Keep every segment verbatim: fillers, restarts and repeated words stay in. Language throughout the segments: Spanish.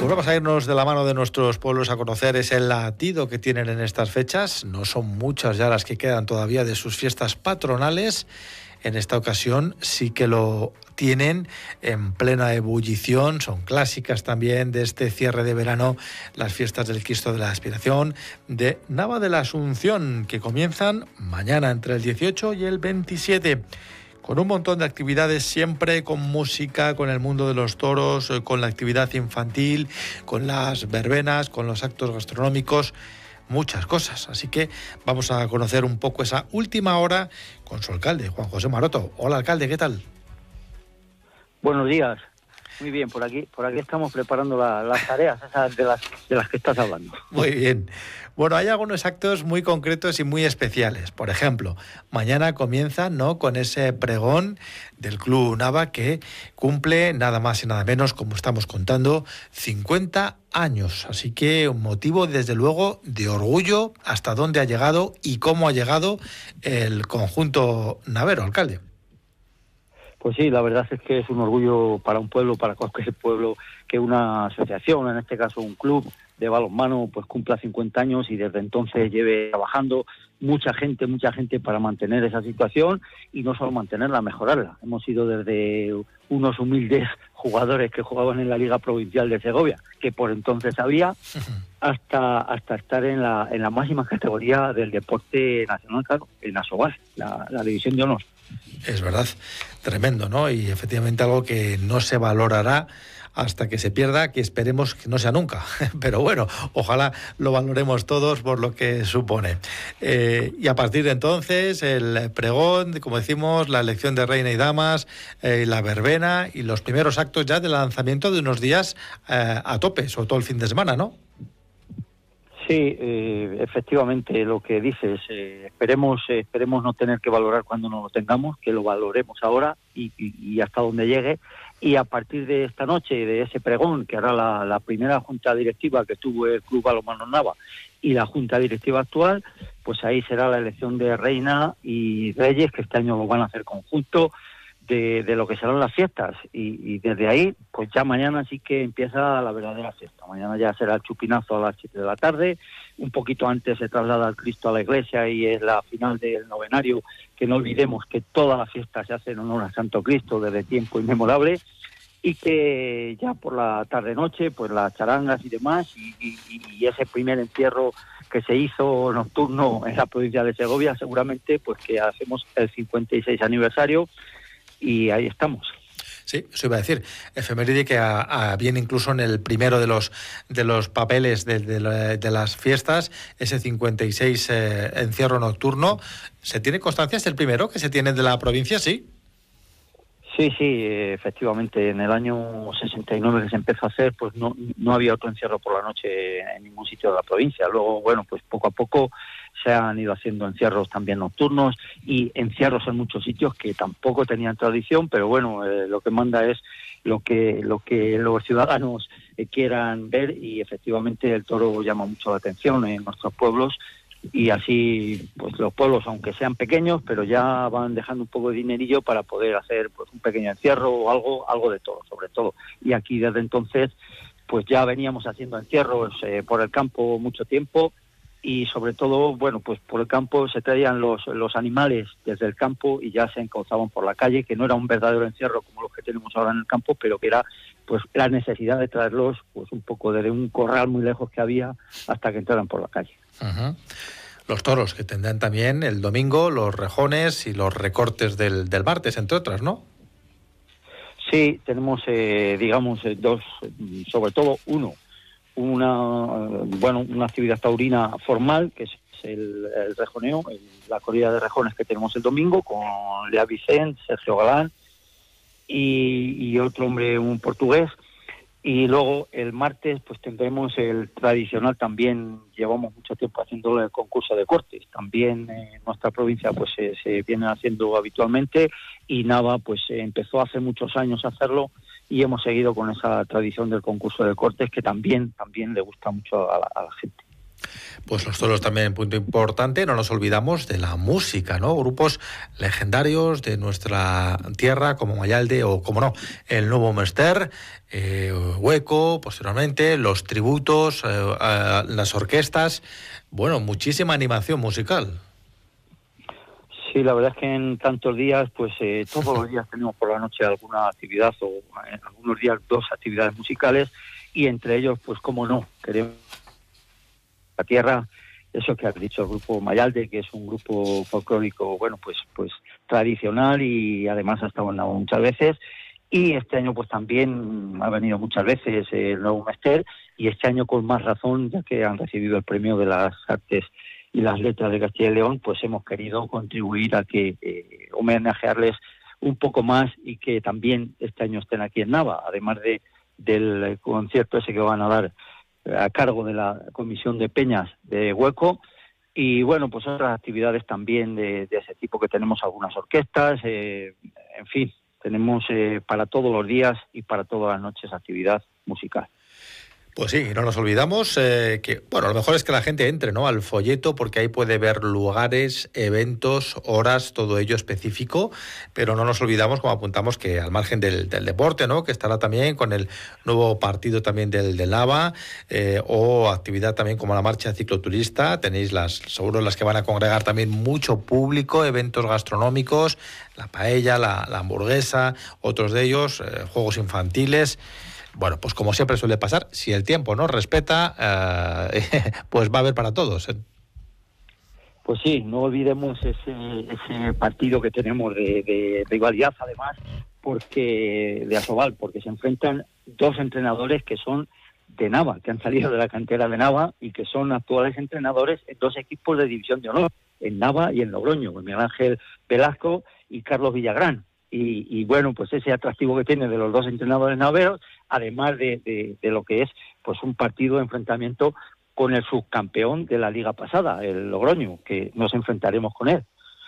Pues vamos a irnos de la mano de nuestros pueblos a conocer ese latido que tienen en estas fechas. No son muchas ya las que quedan todavía de sus fiestas patronales. En esta ocasión sí que lo tienen en plena ebullición, son clásicas también de este cierre de verano, las fiestas del Cristo de la Aspiración de Nava de la Asunción, que comienzan mañana entre el dieciocho y el veintisiete. Con un montón de actividades, siempre con música, con el mundo de los toros, con la actividad infantil, con las verbenas, con los actos gastronómicos, muchas cosas. Así que vamos a conocer un poco esa última hora con su alcalde, Juan José Maroto. Hola, alcalde, ¿qué tal? Buenos días. Muy bien, por aquí por aquí estamos preparando la, las tareas esas de las, de las que estás hablando. Muy bien. Bueno, hay algunos actos muy concretos y muy especiales. Por ejemplo, mañana comienza, ¿no?, con ese pregón del Club Nava que cumple nada más y nada menos, como estamos contando, cincuenta años. Así que un motivo, desde luego, de orgullo hasta dónde ha llegado y cómo ha llegado el conjunto navero, alcalde. Pues sí, la verdad es que es un orgullo para un pueblo, para cualquier pueblo, que una asociación, en este caso un club de balonmano, pues cumpla cincuenta años y desde entonces lleve trabajando mucha gente, mucha gente para mantener esa situación y no solo mantenerla, mejorarla. Hemos ido desde unos humildes jugadores que jugaban en la Liga Provincial de Segovia, que por entonces había, hasta hasta estar en la en la máxima categoría del deporte nacional, claro, en Asobal, la, la división de honor. Es verdad, tremendo, ¿no? Y efectivamente algo que no se valorará hasta que se pierda, que esperemos que no sea nunca. Pero bueno, ojalá lo valoremos todos por lo que supone. Eh, y a partir de entonces, el pregón, como decimos, la elección de reina y damas, eh, la verbena y los primeros actos ya del lanzamiento de unos días eh, a tope, sobre todo el fin de semana, ¿no? Sí, eh, efectivamente, lo que dices, eh, esperemos eh, esperemos no tener que valorar cuando no lo tengamos, que lo valoremos ahora y, y, y hasta donde llegue. Y a partir de esta noche, de ese pregón, que hará la, la primera junta directiva que tuvo el Club Balonmano Nava y la junta directiva actual, pues ahí será la elección de reina y reyes, que este año lo van a hacer conjunto, de, de lo que serán las fiestas. Y, y desde ahí, pues ya mañana sí que empieza la verdadera fiesta. Mañana ya será el chupinazo a las siete de la tarde. Un poquito antes se traslada el Cristo a la iglesia y es la final del novenario, que no olvidemos que toda la fiesta se hace en honor a Santo Cristo desde tiempo inmemorable, y que ya por la tarde-noche, pues las charangas y demás, y, y, y ese primer entierro que se hizo nocturno en la provincia de Segovia, seguramente pues que hacemos el cincuenta y seis aniversario, y ahí estamos. Sí, eso iba a decir, efeméride que a, a viene incluso en el primero de los de los papeles de, de, de las fiestas, ese cincuenta y seis eh, encierro nocturno. ¿Se tiene constancia? ¿Es el primero que se tiene de la provincia? Sí. Sí, sí, efectivamente, en el año sesenta y nueve que se empezó a hacer, pues no no había otro encierro por la noche en ningún sitio de la provincia. Luego, bueno, pues poco a poco se han ido haciendo encierros también nocturnos y encierros en muchos sitios que tampoco tenían tradición, pero bueno, eh, lo que manda es lo que lo que los ciudadanos eh, quieran ver, y efectivamente el toro llama mucho la atención en nuestros pueblos. Y así, pues los pueblos, aunque sean pequeños, pero ya van dejando un poco de dinerillo para poder hacer pues un pequeño encierro o algo algo de todo, sobre todo. Y aquí desde entonces, pues ya veníamos haciendo encierros eh, por el campo mucho tiempo, y sobre todo, bueno, pues por el campo se traían los los animales desde el campo y ya se encauzaban por la calle, que no era un verdadero encierro como los que tenemos ahora en el campo, pero que era pues la necesidad de traerlos pues un poco desde un corral muy lejos que había hasta que entraran por la calle. Uh-huh. Los toros que tendrán también el domingo, los rejones y los recortes del, del martes, entre otras, ¿no? Sí, tenemos, eh, digamos, eh, dos, sobre todo uno, una bueno una actividad taurina formal, que es el, el rejoneo, el, la corrida de rejones que tenemos el domingo, con Lea Vicente, Sergio Galán y, y otro hombre, un portugués. Y luego el martes pues tendremos el tradicional, también llevamos mucho tiempo haciendo el concurso de cortes, también en nuestra provincia pues se, se viene haciendo habitualmente, y Nava pues empezó hace muchos años a hacerlo y hemos seguido con esa tradición del concurso de cortes, que también también le gusta mucho a la, a la gente. Pues los toros también, punto importante, no nos olvidamos de la música, ¿no? Grupos legendarios de nuestra tierra, como Mayalde o, como no, el Nuevo Mester, eh, Hueco, posteriormente, los tributos, eh, a las orquestas, bueno, muchísima animación musical. Sí, la verdad es que en tantos días, pues eh, todos los días tenemos por la noche alguna actividad o en algunos días dos actividades musicales y entre ellos, pues cómo no, queremos la tierra, eso que has dicho, el grupo Mayalde, que es un grupo folclórico, bueno, pues pues tradicional y además ha estado en Nava muchas veces. Y este año pues también ha venido muchas veces el Nuevo Mester y este año con más razón, ya que han recibido el premio de las artes y las letras de Castilla y León, pues hemos querido contribuir a que eh, homenajearles un poco más y que también este año estén aquí en Nava, además de del concierto ese que van a dar a cargo de la Comisión de Peñas de Hueco, y bueno, pues otras actividades también de, de ese tipo, que tenemos algunas orquestas, eh, en fin, tenemos eh, para todos los días y para todas las noches actividad musical. Pues sí, no nos olvidamos eh, que, bueno, lo mejor es que la gente entre, ¿no?, al folleto, porque ahí puede ver lugares, eventos, horas, todo ello específico, pero no nos olvidamos, como apuntamos, que al margen del, del deporte, ¿no?, que estará también con el nuevo partido también del, del Nava, eh, o actividad también como la marcha cicloturista, tenéis las, seguro las que van a congregar también mucho público, eventos gastronómicos, la paella, la, la hamburguesa, otros de ellos, eh, juegos infantiles. Bueno, pues como siempre suele pasar, si el tiempo nos respeta, eh, pues va a haber para todos, ¿eh? Pues sí, no olvidemos ese, ese partido que tenemos de, de rivalidad, además, porque de Asobal, porque se enfrentan dos entrenadores que son de Nava, que han salido de la cantera de Nava y que son actuales entrenadores en dos equipos de división de honor, en Nava y en Logroño, Miguel Ángel Velasco y Carlos Villagrán. Y, y bueno, pues ese atractivo que tiene de los dos entrenadores naveros, además de, de, de lo que es pues un partido de enfrentamiento con el subcampeón de la liga pasada, el Logroño, que nos enfrentaremos con él.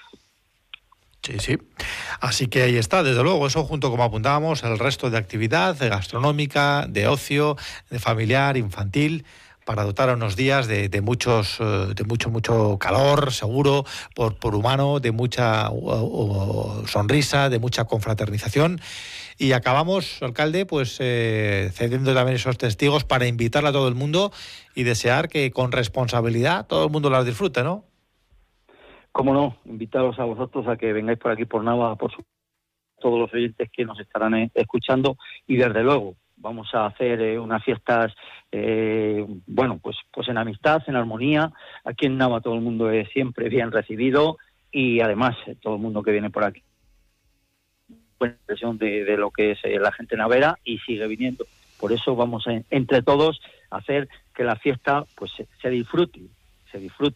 Sí, sí. Así que ahí está, desde luego, eso junto, como apuntábamos, el resto de actividad de gastronómica, de ocio, de familiar, infantil, para dotar a unos días de, de muchos de mucho mucho calor, seguro, por, por humano, de mucha uh, uh, sonrisa, de mucha confraternización. Y acabamos, alcalde, pues eh, cediendo también esos testigos para invitarle a todo el mundo y desear que con responsabilidad todo el mundo las disfrute, ¿no? Cómo no, invitaros a vosotros a que vengáis por aquí por Nava, por su, todos los oyentes que nos estarán eh, escuchando, y desde luego vamos a hacer eh, unas fiestas, eh, bueno, pues pues en amistad, en armonía. Aquí en Nava todo el mundo es siempre bien recibido y además eh, todo el mundo que viene por aquí buena impresión de, de lo que es eh, la gente navera y sigue viniendo. Por eso vamos a, entre todos a hacer que la fiesta pues se, se disfrute, se disfrute.